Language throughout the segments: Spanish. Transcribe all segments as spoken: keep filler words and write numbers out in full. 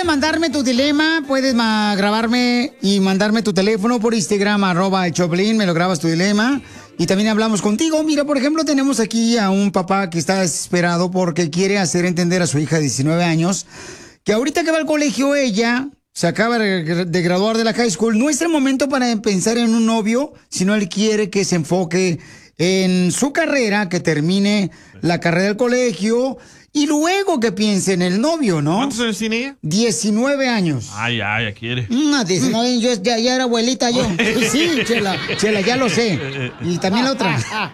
mandarme tu dilema, puedes ma- grabarme y mandarme tu teléfono por Instagram, arroba el Choplin, me lo grabas tu dilema. Y también hablamos contigo. Mira, por ejemplo, tenemos aquí a un papá que está desesperado porque quiere hacer entender a su hija de diecinueve años que ahorita que va al colegio ella se acaba de graduar de la high school. No es el momento para pensar en un novio, sino él quiere que se enfoque en su carrera, que termine la carrera del colegio y luego que piense en el novio, ¿no? ¿Cuántos años tiene ella? diecinueve años. Ay, ya, ya quiere. No, diecinueve años, yo ya, ya era abuelita yo. Sí, Chela, Chela, ya lo sé. Y también la otra.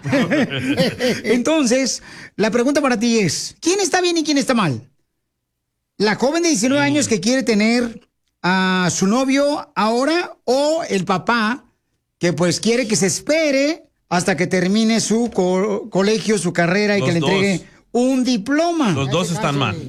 Entonces, la pregunta para ti es, ¿quién está bien y quién está mal? ¿La joven de diecinueve años que quiere tener a su novio ahora o el papá que pues quiere que se espere hasta que termine su co- colegio, su carrera y Los que le dos. entregue un diploma? Los dos están mal.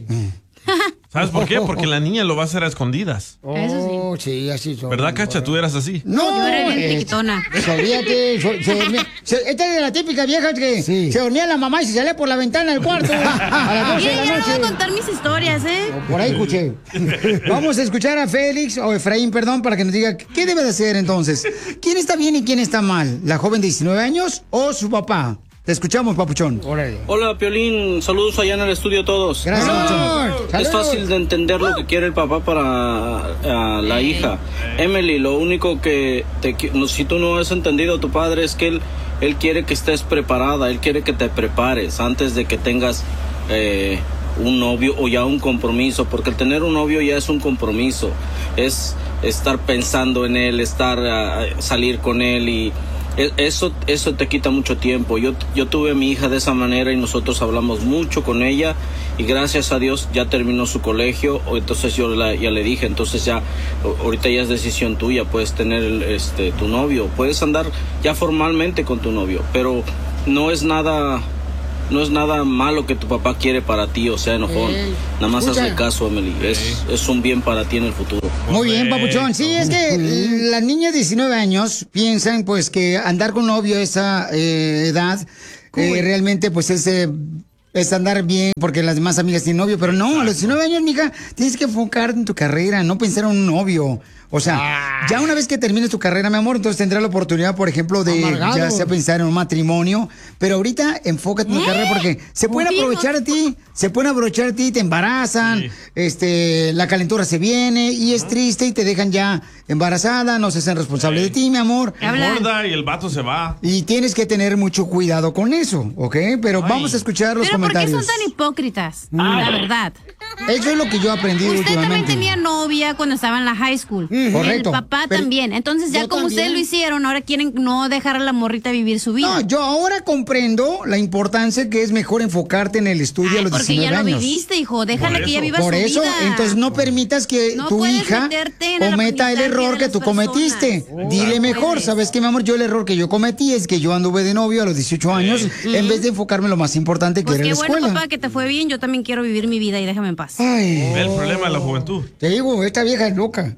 ¿Sabes por qué? Porque la niña lo va a hacer a escondidas. Oh, sí, así son. ¿Verdad, Cacha? Tú eras así. No, Yo era bien eh, tiquitona. Olvídate, so- se dormía- se- esta es la típica vieja que se dormía la mamá y se salía por la ventana del cuarto a las doce de Mira, la ya no voy a noche. contar mis historias, ¿eh? Por ahí escuché. Vamos a escuchar a Félix, o Efraín, perdón, para que nos diga qué debe de hacer entonces. ¿Quién está bien y quién está mal? ¿La joven de diecinueve años o su papá? Te escuchamos, papuchón. Hola, Piolín. Saludos allá en el estudio a todos. Gracias, Ah, papuchón. Es fácil de entender lo que quiere el papá para ah, la hija. Emily, lo único que te, qui- no, si tú no has entendido a tu padre es que él, él quiere que estés preparada, él quiere que te prepares antes de que tengas eh, un novio o ya un compromiso, porque el tener un novio ya es un compromiso, es estar pensando en él, estar ah, salir con él y e- eso eso te quita mucho tiempo. Yo yo tuve a mi hija de esa manera y nosotros hablamos mucho con ella y gracias a Dios ya terminó su colegio. O entonces yo la- ya le dije, entonces ya o- ahorita ya es decisión tuya, puedes tener el, este tu novio, puedes andar ya formalmente con tu novio, pero no es nada no es nada malo que tu papá quiere para ti, o sea, enojón. Ey, Nada más escucha. hazle caso, Emily. Es, es un bien para ti en el futuro. Muy bien, papuchón. Sí, es que las niñas de diecinueve años piensan pues que andar con novio a esa eh, edad eh, realmente pues es, eh, es andar bien porque las demás amigas tienen novio, pero no, a los diecinueve años, mija, tienes que enfocarte en tu carrera, no pensar en un novio. O sea, ya una vez que termines tu carrera, mi amor, entonces tendrás la oportunidad, por ejemplo, de Amargado. ya sea pensar en un matrimonio, pero ahorita enfócate en tu carrera porque se pueden Morimos. aprovechar de ti, se pueden aprovechar de ti, te embarazan, este, la calentura se viene y es triste y te dejan ya embarazada, no se hacen responsable de ti, mi amor. Engorda y el vato se va. Y tienes que tener mucho cuidado con eso, ¿ok? Pero vamos a escuchar los Pero ¿por qué comentarios. son tan hipócritas? Ah. La verdad. Eso es lo que yo he aprendido Usted también últimamente. tenía novia cuando estaba en la high school. Correcto. El papá Pero- también. Entonces ya Yo como también. ustedes lo hicieron, ahora quieren no dejar a la morrita vivir su vida. No, yo ahora comprendo la importancia que es mejor enfocarte en el estudio a los Porque diecinueve ya lo años. viviste, hijo. Déjala que ella viva Por su eso, vida. entonces no permitas que No tu puedes hija meterte en el cometa el aprendizaje error de que las tú personas. cometiste. Oh, Dile no mejor, puedes. ¿sabes qué, mi amor? Yo el error que yo cometí es que yo anduve de novio a los dieciocho años en vez de enfocarme en lo más importante que Pues era qué la bueno, escuela. papá, que te fue bien. Yo también quiero vivir mi vida y déjame en paz. Ay. Ve el problema de la juventud. Te digo, esta vieja es loca.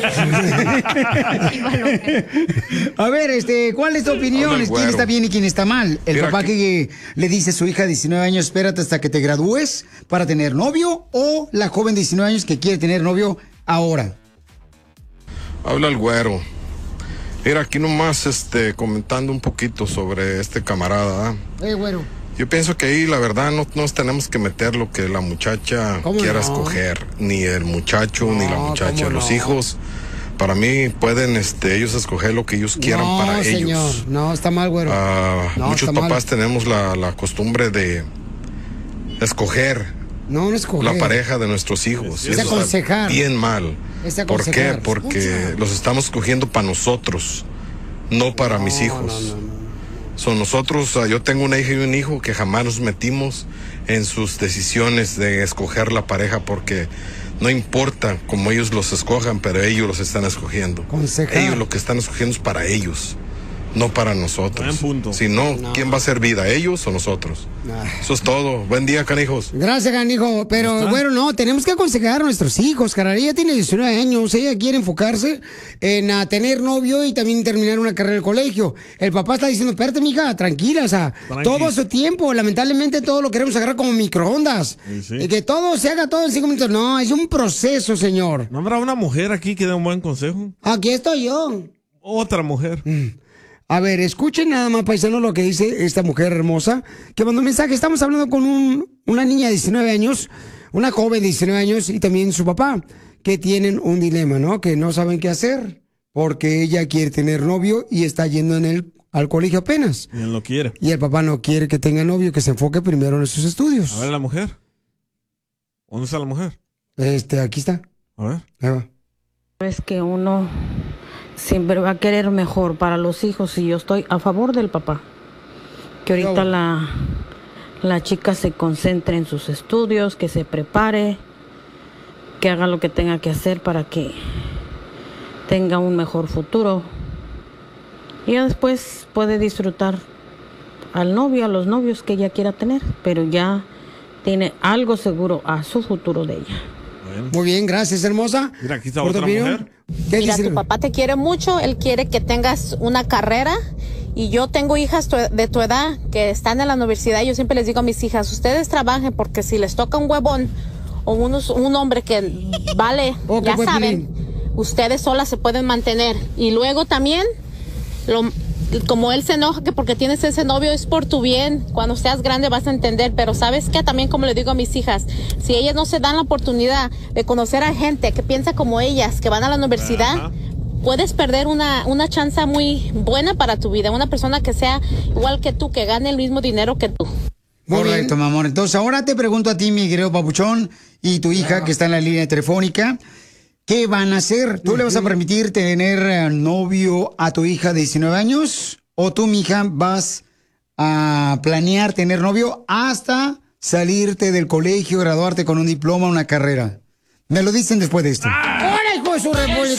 A ver, este, ¿cuál es tu opinión? Habla el ¿Quién güero. está bien y quién está mal? ¿El Mira papá que le dice a su hija de diecinueve años, espérate hasta que te gradúes para tener novio? ¿O la joven de diecinueve años que quiere tener novio ahora? Habla el güero. Mira, aquí nomás este, comentando un poquito sobre este camarada. Eh, güero. Yo pienso que ahí la verdad no nos tenemos que meter lo que la muchacha ¿Cómo quiera no? escoger, ni el muchacho ni la No, muchacha. ¿cómo Los no? hijos, para mí, pueden este, ellos escoger lo que ellos quieran no, para señor. ellos. No, está mal, güero. Ah, No, muchos está mal. papás tenemos la, la costumbre de escoger No, no escoger. la pareja de nuestros hijos. Es Y eso está aconsejar. bien mal. Es ¿Por qué? aconsejar. Porque Escucha. los estamos escogiendo para nosotros, no para mis hijos. Son nosotros, ah, yo tengo una hija y un hijo que jamás nos metimos en sus decisiones de escoger la pareja porque no importa cómo ellos los escojan, pero ellos los están escogiendo. Aconsejar. Ellos lo que están escogiendo es para ellos, no para nosotros. Si no, ¿quién va a hacer vida? ¿Ellos o nosotros? Eso es todo. Buen día, canijos. Gracias, canijo. Pero bueno, no, tenemos que aconsejar a nuestros hijos. Cara, ella tiene diecinueve años, ella quiere enfocarse en a, tener novio y también terminar una carrera de colegio. El papá está diciendo, espérate, mija, tranquila, o sea, Tranqui. todo a su tiempo. Lamentablemente todo lo queremos agarrar como microondas. Sí, sí. Y que todo se haga todo en cinco minutos. No, es un proceso, señor. ¿No habrá una mujer aquí que dé un buen consejo? Aquí estoy yo. Otra mujer. Mm. A ver, escuchen nada más, paisanos, lo que dice esta mujer hermosa, que mandó un mensaje. Estamos hablando con un, una niña de diecinueve años, una joven de diecinueve años y también su papá, que tienen un dilema, ¿no? Que no saben qué hacer, porque ella quiere tener novio y está yendo en el, al colegio apenas. Y él no quiere. Y el papá no quiere que tenga novio, que se enfoque primero en sus estudios. A ver, la mujer. ¿Dónde está la mujer? Este, aquí está. A ver. Ahí va. Es que uno siempre va a querer mejor para los hijos y yo estoy a favor del papá. Que ahorita la, la chica se concentre en sus estudios, que se prepare, que haga lo que tenga que hacer para que tenga un mejor futuro. Y ya después puede disfrutar al novio, a los novios que ella quiera tener, pero ya tiene algo seguro a su futuro de ella. Muy bien, gracias, hermosa. Mira, aquí está otra mujer. Mira, tu papá te quiere mucho, él quiere que tengas una carrera y yo tengo hijas de tu edad que están en la universidad y yo siempre les digo a mis hijas, ustedes trabajen porque si les toca un huevón o unos, un hombre que vale, oh, ya saben, ustedes solas se pueden mantener. Y luego también, lo, como él se enoja que porque tienes ese novio es por tu bien, cuando seas grande vas a entender, pero ¿sabes qué? También como le digo a mis hijas, si ellas no se dan la oportunidad de conocer a gente que piensa como ellas, que van a la universidad, ajá, puedes perder una, una chance muy buena para tu vida, una persona que sea igual que tú, que gane el mismo dinero que tú. Correcto, mi amor. Entonces ahora te pregunto a ti, mi querido papuchón, y tu hija que está en la línea telefónica, ¿qué van a hacer? ¿Tú uh-huh. le vas a permitir tener novio a tu hija de diecinueve años? ¿O tú, mija, vas a planear tener novio hasta salirte del colegio, graduarte con un diploma, una carrera? Me lo dicen después de esto. ¡Ah! ¡Hola, hijo de su república!